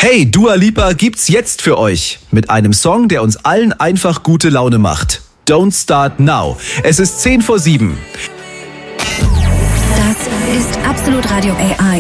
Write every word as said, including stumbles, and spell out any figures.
Hey, Dua Lipa gibt's jetzt für euch mit einem Song, der uns allen einfach gute Laune macht. Don't Start Now. Es ist zehn vor sieben. Das ist Absolut Radio A I.